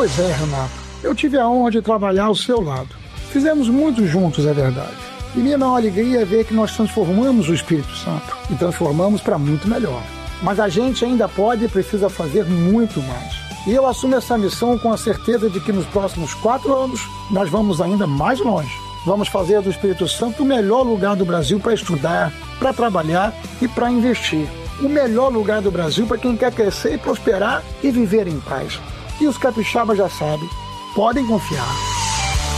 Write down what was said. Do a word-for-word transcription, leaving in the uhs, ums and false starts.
Pois é, Renato. Eu tive a honra de trabalhar ao seu lado. Fizemos muito juntos, é verdade. E minha maior alegria é ver que nós transformamos o Espírito Santo e transformamos para muito melhor. Mas a gente ainda pode e precisa fazer muito mais. E eu assumo essa missão com a certeza de que nos próximos quatro anos nós vamos ainda mais longe. Vamos fazer do Espírito Santo o melhor lugar do Brasil para estudar, para trabalhar e para investir. O melhor lugar do Brasil para quem quer crescer e prosperar e viver em paz. E os capixabas já sabem, podem confiar.